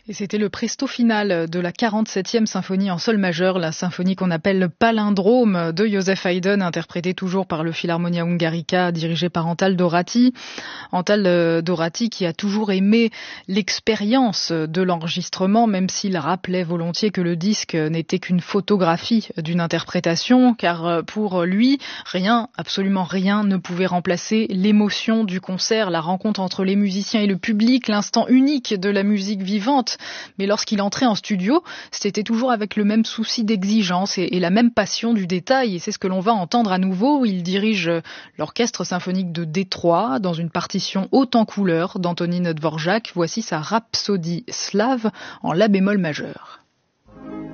Et c'était le presto final de la 47e symphonie en sol majeur, la symphonie qu'on appelle Palindrome de Joseph Haydn, interprétée toujours par le Philharmonia Hungarica, dirigé par Antal Dorati. Antal Dorati qui a toujours aimé l'expérience de l'enregistrement, même s'il rappelait volontiers que le disque n'était qu'une photographie d'une interprétation, car pour lui, rien, absolument rien ne pouvait remplacer l'émotion du concert, la rencontre entre les musiciens et le public, l'instant unique de la musique vivante. Mais lorsqu'il entrait en studio, c'était toujours avec le même souci d'exigence et la même passion du détail. Et c'est ce que l'on va entendre à nouveau. Il dirige l'orchestre symphonique de Détroit dans une partition haute en couleurs d'Antonín Dvořák. Voici sa Rhapsodie slave en la bémol majeur.